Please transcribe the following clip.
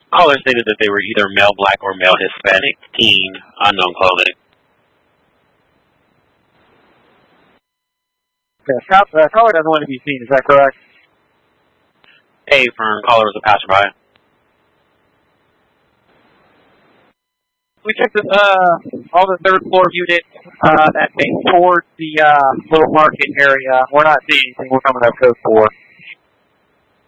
Caller stated that they were either male black or male Hispanic, teen, unknown clothing. Yes, caller doesn't want to be seen, is that correct? A from caller was a passerby. We checked all the third floor units that face towards the little market area. We're not seeing anything. We're coming up code 4.